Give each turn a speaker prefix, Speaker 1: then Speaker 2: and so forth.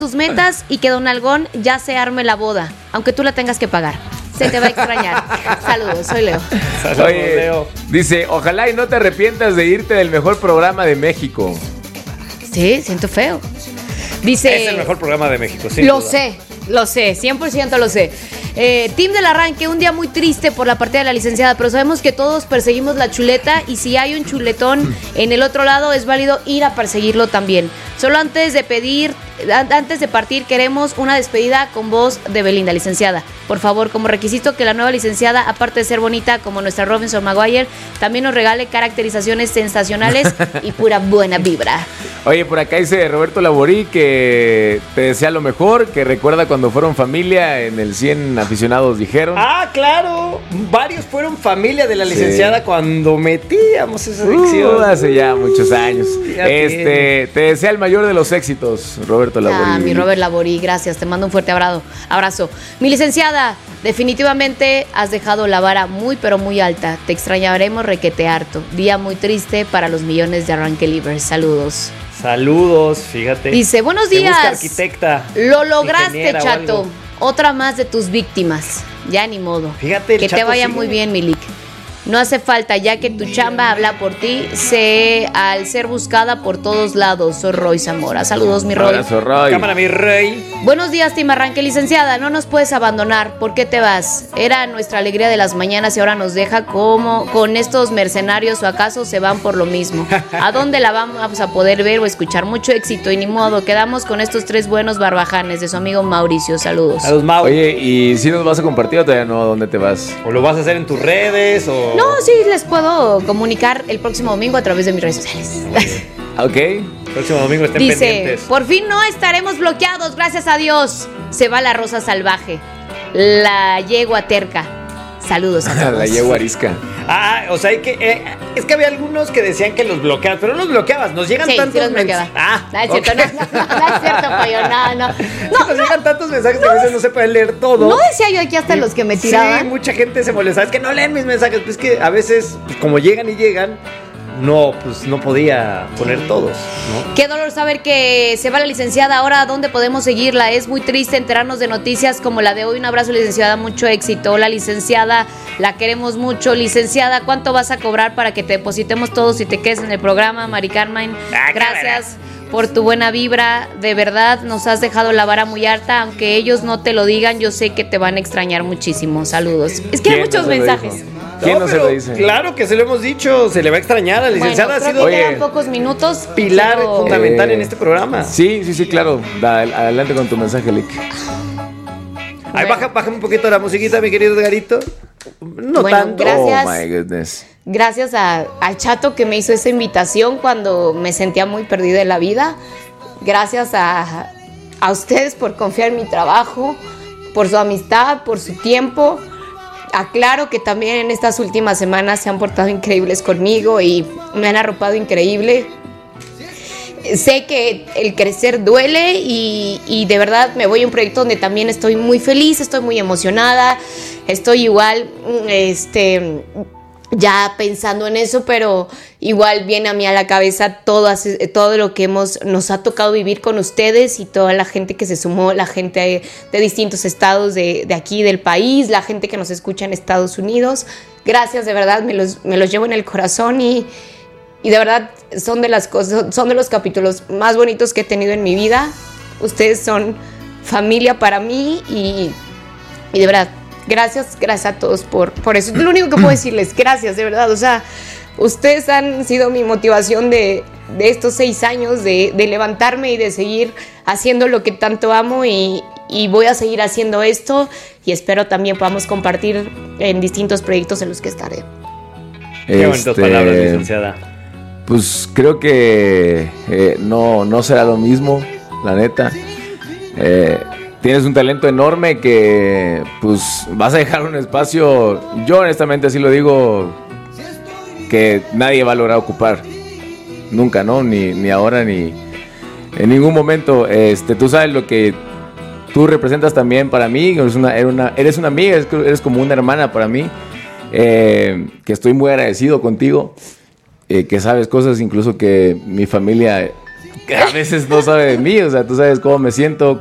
Speaker 1: tus metas y que Don Algón ya se arme la boda, aunque tú la tengas que pagar. Se te va a extrañar. Saludos, soy Leo.
Speaker 2: Saludos,
Speaker 3: Oye,
Speaker 2: Leo.
Speaker 3: dice, ojalá y no te arrepientas de irte del mejor programa de México.
Speaker 1: Sí, siento feo. Dice,
Speaker 2: Es el mejor programa de México, sin
Speaker 1: Lo
Speaker 2: duda.
Speaker 1: sé, 100% lo sé. Team del Arranque, un día muy triste por la partida de la licenciada, pero sabemos que todos perseguimos la chuleta y si hay un chuletón en el otro lado es válido ir a perseguirlo también. Solo antes de partir queremos una despedida con voz de Belinda, licenciada. Por favor, como requisito que la nueva licenciada, aparte de ser bonita como nuestra Robinson Maguire, también nos regale caracterizaciones sensacionales y pura buena vibra.
Speaker 3: Oye, por acá dice Roberto Laborí que te desea lo mejor, que recuerda cuando fueron familia en el 100 aficionados, dijeron.
Speaker 2: Ah, claro. Varios fueron familia de la
Speaker 3: Sí.
Speaker 2: licenciada cuando metíamos esa sección.
Speaker 3: Hace ya muchos años.
Speaker 2: Ya
Speaker 3: Te desea el mayor de los éxitos, Roberto Laborí.
Speaker 1: Mi Robert Laborí, gracias, te mando un fuerte abrazo. Mi licenciada, definitivamente has dejado la vara muy pero muy alta. Te extrañaremos requete harto. Día muy triste para los millones de Arranque Libres. Saludos.
Speaker 2: Saludos, fíjate.
Speaker 1: Dice, buenos
Speaker 2: Que busca
Speaker 1: días.
Speaker 2: arquitecta.
Speaker 1: Lo lograste,
Speaker 2: ingeniera o
Speaker 1: chato.
Speaker 2: algo.
Speaker 1: Otra más de tus víctimas. Ya ni modo.
Speaker 2: Fíjate, el
Speaker 1: que te
Speaker 2: Chato
Speaker 1: vaya
Speaker 2: sigue.
Speaker 1: muy bien, Milik. No hace falta, ya que tu chamba habla por ti, al ser buscada por todos lados. Soy Roy Zamora. Saludos, mi Roy.
Speaker 3: Abrazo, Roy.
Speaker 2: Cámara, mi rey.
Speaker 1: Buenos días, Team Arranque, licenciada. No nos puedes abandonar. ¿Por qué te vas? Era nuestra alegría de las mañanas y ahora nos deja como con estos mercenarios o acaso se van por lo mismo. ¿A dónde la vamos a poder ver o escuchar? Mucho éxito y ni modo. Quedamos con estos 3 buenos barbajanes de su amigo Mauricio. Saludos.
Speaker 2: A los Mau.
Speaker 3: Oye, ¿y si nos vas a compartir o todavía no? ¿Dónde te vas?
Speaker 2: ¿O lo vas a hacer en tus redes? O...
Speaker 1: No, sí, les puedo comunicar el próximo domingo a través de mis redes sociales.
Speaker 3: Ok.
Speaker 2: Próximo domingo estén
Speaker 1: Dice,
Speaker 2: pendientes.
Speaker 1: por fin no estaremos bloqueados, gracias a Dios. Se va la rosa salvaje, la yegua terca. Saludos a todos.
Speaker 3: La yegua arisca.
Speaker 2: Ah, o sea, es que había algunos que decían que los bloqueabas, pero no los bloqueabas, nos llegan
Speaker 1: Sí,
Speaker 2: tantos
Speaker 1: sí los bloqueaba.
Speaker 2: Ah,
Speaker 1: No es cierto,
Speaker 2: ok.
Speaker 1: no es cierto, pollo, no.
Speaker 2: Nos llegan tantos mensajes que a veces no se pueden leer todo.
Speaker 1: No decía yo aquí hasta los que me
Speaker 2: Sí,
Speaker 1: tiraban.
Speaker 2: mucha gente se molesta. Es que no leen mis mensajes. Pues que a veces, pues, como llegan y llegan, no podía poner todos, ¿no?
Speaker 1: Qué dolor saber que se va la licenciada. Ahora, ¿dónde podemos seguirla? Es muy triste enterarnos de noticias como la de hoy. Un abrazo, licenciada, mucho éxito. Hola, licenciada, la queremos mucho. Licenciada, ¿cuánto vas a cobrar para que te depositemos todos y te quedes en el programa? Mari Carmen, gracias por tu buena vibra. De verdad, nos has dejado la vara muy alta. Aunque ellos no te lo digan, yo sé que te van a extrañar muchísimo. Saludos. Es que hay
Speaker 3: ¿Quién
Speaker 1: muchos
Speaker 3: no se lo
Speaker 1: mensajes.
Speaker 3: dijo? ¿Quién no se
Speaker 2: pero
Speaker 3: lo dice?
Speaker 2: Claro que se lo hemos dicho, se le va a extrañar. La licenciada
Speaker 1: Bueno,
Speaker 2: ha
Speaker 1: creo
Speaker 2: sido
Speaker 1: que quedan pocos minutos.
Speaker 2: pilar
Speaker 1: Quiero-
Speaker 2: fundamental en este programa.
Speaker 3: Sí, claro. Adelante con tu mensaje, Lick.
Speaker 2: Ahí
Speaker 1: Bueno.
Speaker 2: bájame un poquito la musiquita, mi querido Edgarito. No
Speaker 1: Bueno,
Speaker 2: tanto.
Speaker 1: gracias.
Speaker 3: Oh, my goodness.
Speaker 1: Gracias al Chato que me hizo esa invitación cuando me sentía muy perdida en la vida. Gracias a ustedes por confiar en mi trabajo, por su amistad, por su tiempo. Aclaro que también en estas últimas semanas se han portado increíbles conmigo y me han arropado increíble. Sé que el crecer duele y de verdad me voy a un proyecto donde también estoy muy feliz, estoy muy emocionada, estoy igual ya pensando en eso, pero igual viene a mí a la cabeza todo lo que nos ha tocado vivir con ustedes y toda la gente que se sumó, la gente de distintos estados de aquí del país, la gente que nos escucha en Estados Unidos. Gracias, de verdad, me los llevo en el corazón y de verdad son de los capítulos más bonitos que he tenido en mi vida. Ustedes son familia para mí y de verdad, gracias a todos por eso. Lo único que puedo decirles, gracias, de verdad. O sea, ustedes han sido mi motivación de estos 6 años, de levantarme y de seguir haciendo lo que tanto amo y voy a seguir haciendo esto y espero también podamos compartir en distintos proyectos en los que estaré.
Speaker 2: Qué bonitas palabras, licenciada.
Speaker 3: Pues creo que no será lo mismo, la neta. Tienes un talento enorme que pues vas a dejar un espacio, yo honestamente así lo digo, que nadie va a lograr ocupar. Nunca, ¿no? Ni ahora ni en ningún momento. Tú sabes lo que tú representas también para mí. Eres una amiga, eres como una hermana para mí. Que estoy muy agradecido contigo. Que sabes cosas incluso que mi familia a veces no sabe de mí, o sea, tú sabes cómo me siento,